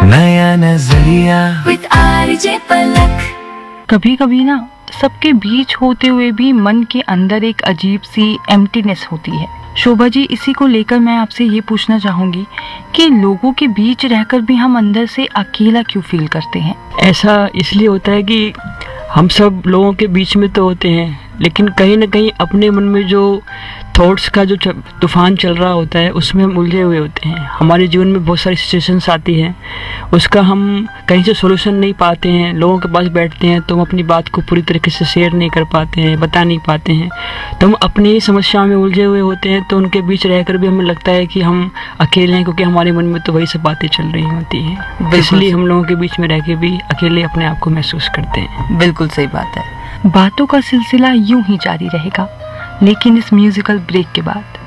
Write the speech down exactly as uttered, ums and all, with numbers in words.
नया नजरिया with RJ पलक। कभी कभी ना सबके बीच होते हुए भी मन के अंदर एक अजीब सी एम्प्टीनेस होती है। शोभा जी, इसी को लेकर मैं आपसे ये पूछना चाहूंगी कि लोगों के बीच रहकर भी हम अंदर से अकेला क्यों फील करते हैं? ऐसा इसलिए होता है कि हम सब लोगों के बीच में तो होते हैं, लेकिन कहीं ना कहीं अपने मन में जो थॉट्स का जो तूफान चल रहा होता है उसमें हम उलझे हुए होते हैं। हमारे जीवन में बहुत सारी सिचुएशंस आती हैं, उसका हम कहीं से सोल्यूशन नहीं पाते हैं। लोगों के पास बैठते हैं तो हम अपनी बात को पूरी तरीके से शेयर नहीं कर पाते हैं, बता नहीं पाते हैं, तो हम अपनी ही समस्याओं में उलझे हुए होते हैं। तो उनके बीच रहकर भी हमें लगता है कि हम अकेले हैं, क्योंकि हमारे मन में तो वही सब बातें चल रही होती हैं। इसलिए हम लोगों के बीच में रह के भी अकेले अपने आप को महसूस करते हैं। बिल्कुल सही बात है। बातों का सिलसिला यूं ही जारी रहेगा, लेकिन इस म्यूजिकल ब्रेक के बाद।